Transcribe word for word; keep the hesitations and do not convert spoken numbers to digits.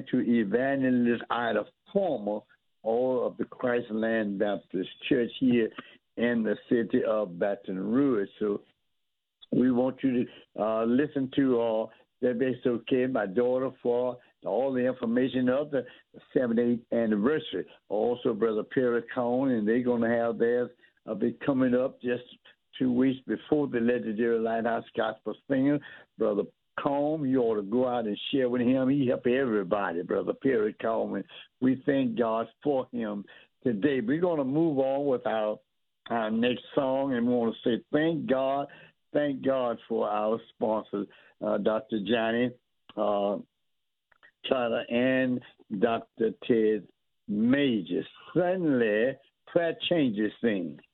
to Evangelist Ida Former, all of the Christland Baptist Church here in the city of Baton Rouge. So we want you to uh, listen to uh, That Makes Okay, my daughter, for all the information of the seventy-eighth anniversary. Also, Brother Perry Cone, and they're going to have theirs uh, be coming up just two weeks before the legendary Lighthouse Gospel Singer. Brother Combe, you ought to go out and share with him. He helped everybody, Brother Perry Combe, and we thank God for him today. We're going to move on with our, our next song, and we want to say thank God, thank God for our sponsors, uh, Doctor Johnny uh, Carter and Doctor Ted Major. Suddenly, prayer changes things.